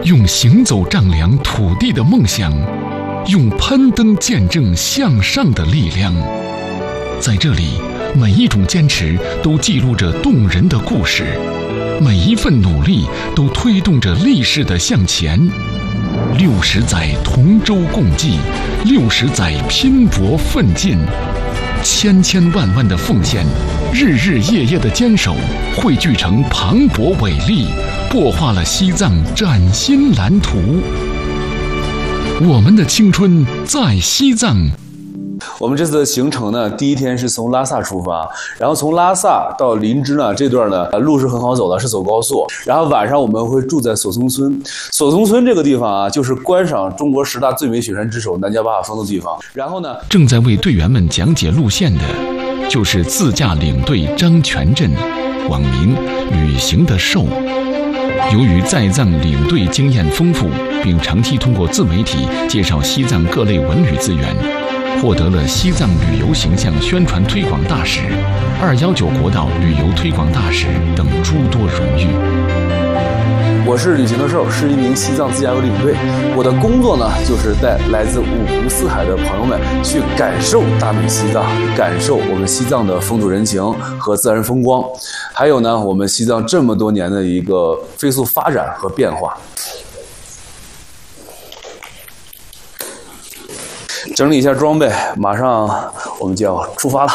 用行走丈量土地的梦想，用攀登见证向上的力量。在这里，每一种坚持都记录着动人的故事，每一份努力都推动着历史的向前。60载同舟共济，60载拼搏奋进，千千万万的奉献，日日夜夜的坚守，汇聚成磅礴伟力，擘画了西藏崭新蓝图。我们的青春在西藏。 我们这次的行程呢，第一天是从拉萨出发，然后从拉萨到林芝呢，这段呢路是很好走的，是走高速。然后晚上我们会住在索松村。索松村这个地方啊，就是观赏中国10大最美雪山之首南迦巴峰的地方。然后呢， 正在为队员们讲解路线的，就是自驾领队张全振，网名旅行的兽。由于在藏领队经验丰富，并长期通过自媒体介绍西藏各类文旅资源，获得了西藏旅游形象宣传推广大使、219国道旅游推广大使等诸多荣誉。 我是旅行的兽，是一名西藏自驾游领队。我的工作呢，就是带来自五湖四海的朋友们去感受大美西藏，感受我们西藏的风土人情和自然风光，还有呢，我们西藏这么多年的一个飞速发展和变化。整理一下装备，马上我们就要出发了。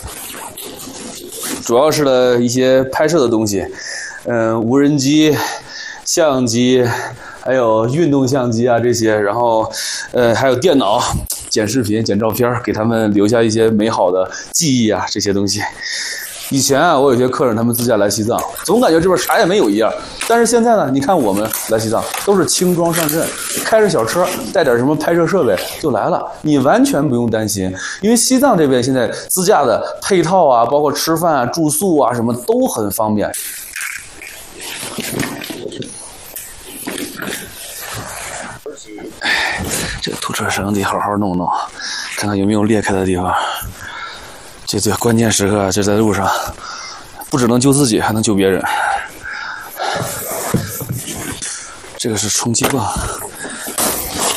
主要是的一些拍摄的东西，无人机、相机，还有运动相机啊这些，然后还有电脑，剪视频、剪照片，给他们留下一些美好的记忆啊这些东西。以前啊，我有些客人他们自驾来西藏，总感觉这边啥也没有一样。但是现在呢，你看我们来西藏都是轻装上阵，开着小车，带点什么拍摄设备就来了，你完全不用担心。因为西藏这边现在自驾的配套啊，包括吃饭啊、住宿啊什么都很方便。这个拖车绳得好好弄弄，看看有没有裂开的地方。这关键时刻，这在路上，不只能救自己，还能救别人。这个是充气泵。